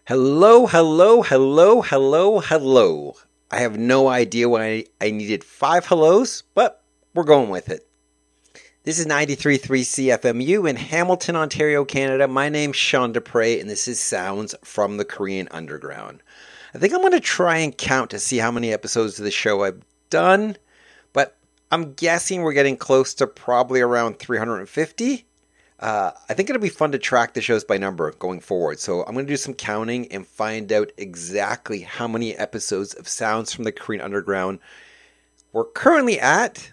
Hello, hello, hello, hello, hello. I have no idea why I needed five hellos, but we're going with it. This is 93.3 CFMU in Hamilton, Ontario, Canada. My name's Sean Dupre, and this is Sounds from the Korean Underground. I think I'm going to try and count to see how many episodes of the show I've done, but I'm guessing we're getting close to probably around 350. I think it'll be fun to track the shows by number going forward. So I'm going to do some counting and find out exactly how many episodes of Sounds from the Korean Underground we're currently at.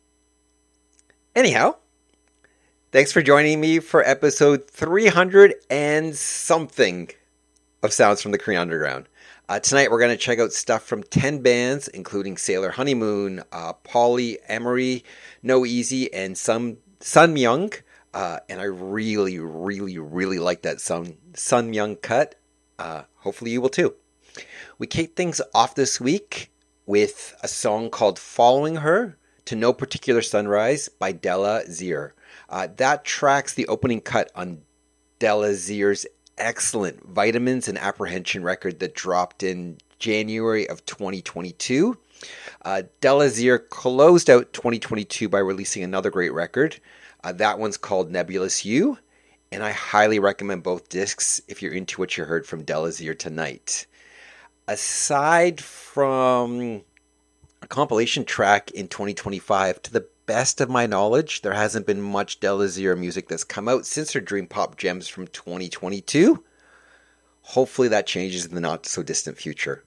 Anyhow, thanks for joining me for episode 300 and something of Sounds from the Korean Underground. Tonight we're going to check out stuff from 10 bands, including Sailor Honeymoon, Polly, Emery, No Easy, and Sun Myung. And I really, really, really like that Sun Myung cut. Hopefully you will too. We kick things off this week with a song called Following Her to No Particular Sunrise by Della Zier. That tracks the opening cut on Della Zier's excellent Vitamins and Apprehension record that dropped in January of 2022. Della Zier closed out 2022 by releasing another great record. That one's called Nebulous You, and I highly recommend both discs if you're into what you heard from Della Zier tonight. Aside from a compilation track in 2025, to the best of my knowledge, there hasn't been much Della Zier music that's come out since her Dream Pop Gems from 2022. Hopefully that changes in the not-so-distant future.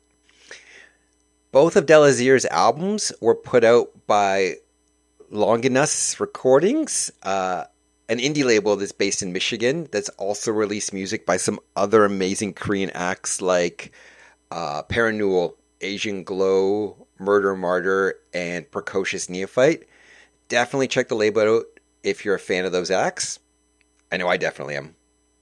Both of Della Zier's albums were put out by Longinus Recordings, an indie label that's based in Michigan that's also released music by some other amazing Korean acts like Parannoul, Asian Glow, Murder Martyr, and Precocious Neophyte. Definitely check the label out if you're a fan of those acts. I know I definitely am.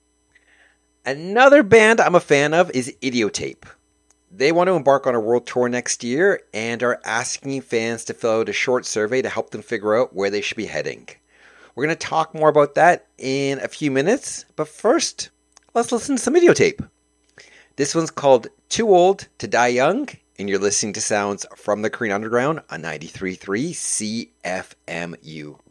Another band I'm a fan of is Idiotape. They want to embark on a world tour next year and are asking fans to fill out a short survey to help them figure out where they should be heading. We're going to talk more about that in a few minutes, but first, let's listen to some Idiotape. This one's called Too Old to Die Young, and you're listening to Sounds from the Korean Underground on 93.3 CFMU.